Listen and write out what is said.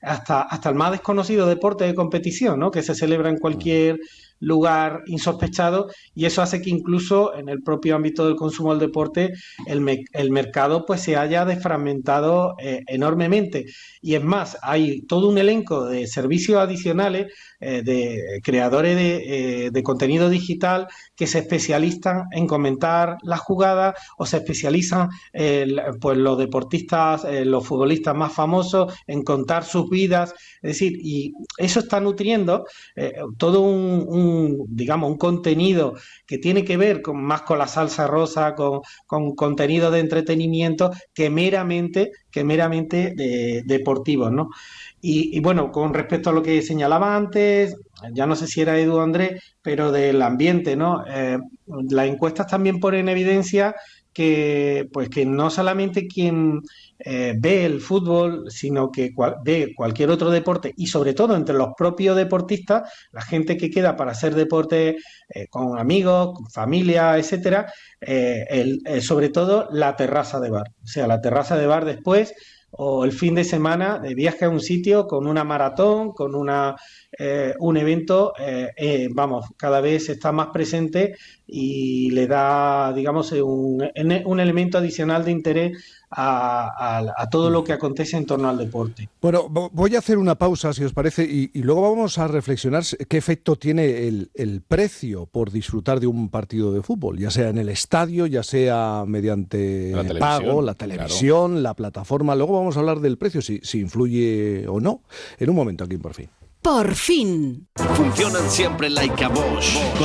hasta el más desconocido deporte de competición, ¿no? Que se celebra en cualquier lugar insospechado, y eso hace que incluso en el propio ámbito del consumo del deporte el mercado pues se haya desfragmentado enormemente. Y es más, hay todo un elenco de servicios adicionales de creadores de contenido digital que se especializan en comentar las jugadas, o se especializan pues los deportistas, los futbolistas más famosos en contar sus vidas. Es decir, y eso está nutriendo todo digamos, un contenido que tiene que ver más con la salsa rosa, con contenido de entretenimiento que meramente deportivos, ¿no? Y bueno, con respecto a lo que señalaba antes, ya no sé si era Edu o Andrés, pero del ambiente, ¿no? Las encuestas también ponen en evidencia que, pues, que no solamente quien ve el fútbol, sino que ve cualquier otro deporte, y sobre todo entre los propios deportistas, la gente que queda para hacer deporte con amigos, con familia, etcétera, sobre todo la terraza de bar. O sea, la terraza de bar después, o el fin de semana de viaje a un sitio con una maratón, con un evento, vamos, cada vez está más presente y le da, digamos, un elemento adicional de interés a todo lo que acontece en torno al deporte. Bueno, voy a hacer una pausa, si os parece, y luego vamos a reflexionar qué efecto tiene el precio por disfrutar de un partido de fútbol, ya sea en el estadio, ya sea mediante pago, la televisión, claro, la plataforma. Luego vamos a hablar del precio, si influye o no, en un momento aquí en Por Fin. Por fin. Funcionan siempre like a Bosch.